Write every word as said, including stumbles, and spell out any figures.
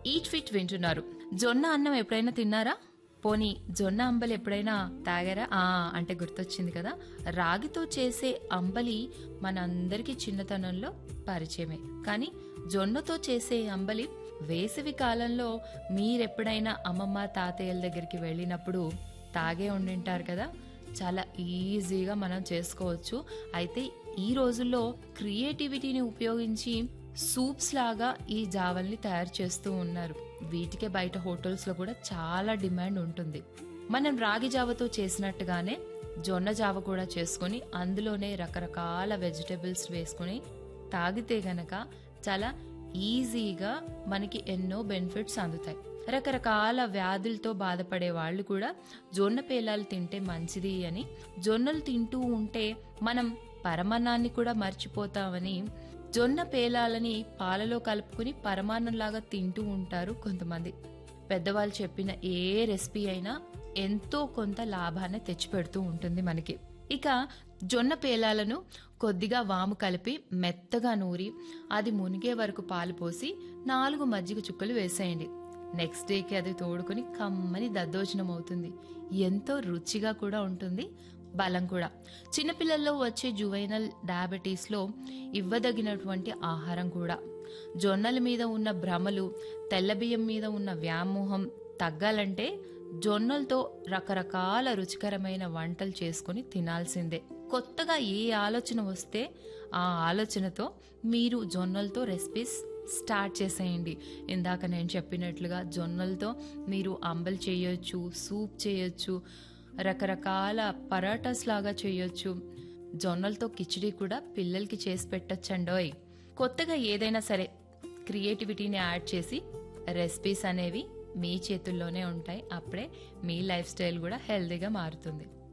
Eat fit వింటున్నారు. జొన్న అన్నం ఎప్పుడైనా తిన్నారా? పోనీ జొన్న అంబలి ఎప్పుడైనా తాగారా? ఆ అంటే గుర్తొచ్చింది కదా, రాగితో చేసే అంబలి మనందరికీ చిన్నతనంలో పరిచయమే. కానీ జొన్నతో చేసే అంబలి వేసవి కాలంలో మీరెప్పుడైనా అమ్మమ్మ తాతయ్యల దగ్గరికి వెళ్ళినప్పుడు తాగే ఉండింటారు కదా. చాలా ఈజీగా మనం చేసుకోవచ్చు. అయితే ఈ రోజుల్లో క్రియేటివిటీని ఉపయోగించి సూప్స్ లాగా ఈ జావల్ని తయారు చేస్తూ ఉన్నారు. వీటికే బయట హోటల్స్ లో కూడా చాలా డిమాండ్ ఉంటుంది. మనం రాగి జావతో చేసినట్టుగానే జొన్న జావ కూడా చేసుకుని అందులోనే రకరకాల వెజిటబుల్స్ వేసుకుని తాగితే గనక చాలా ఈజీగా మనకి ఎన్నో బెనిఫిట్స్ అందుతాయి. రకరకాల వ్యాధులతో బాధపడే వాళ్ళు కూడా జొన్న పేలాలు తింటే మంచిది అని, జొన్నలు తింటూ ఉంటే మనం పరమాన్నాన్ని కూడా మర్చిపోతామని జొన్న పేలాలని పాలలో కలుపుకుని పరమాన్నంలాగా తింటూ ఉంటారు కొంతమంది. పెద్దవాళ్ళు చెప్పిన ఏ రెసిపీ అయినా ఎంతో కొంత లాభాన్ని తెచ్చిపెడుతూ ఉంటుంది మనకి. ఇక జొన్న పేలాలను కొద్దిగా వాము కలిపి మెత్తగా నూరి అది మునిగే వరకు పాలు పోసి నాలుగు మజ్జిగ చుక్కలు వేసేయండి. నెక్స్ట్ డేకి అది తోడుకుని కమ్మని దద్దోజనం అవుతుంది. ఎంతో రుచిగా కూడా ఉంటుంది, బలం కూడా. చిన్నపిల్లల్లో వచ్చే జువైనల్ డయాబెటీస్ లో ఇవ్వదగినటువంటి ఆహారం కూడా. జొన్నల మీద ఉన్న భ్రమలు, తెల్లబియ్యం మీద ఉన్న వ్యామోహం తగ్గాలంటే జొన్నలతో రకరకాల రుచికరమైన వంటలు చేసుకుని తినాల్సిందే. కొత్తగా ఏ ఆలోచన వస్తే ఆ ఆలోచనతో మీరు జొన్నలతో రెసిపీస్ స్టార్ట్ చేసేయండి. ఇందాక నేను చెప్పినట్లుగా జొన్నలతో మీరు అంబలి చేయొచ్చు, సూప్ చేయొచ్చు, రకరకాల పరాటాస్ లాగా చేయొచ్చు. జొన్నలతో కిచిడి కూడా పిల్లలకి చేసి పెట్టచ్చండోయ్. కొత్తగా ఏదైనా సరే క్రియేటివిటీని యాడ్ చేసి రెసిపీస్ అనేవి మీ చేతుల్లోనే ఉంటాయి. అప్పుడే మీ లైఫ్ స్టైల్ కూడా హెల్దీగా మారుతుంది.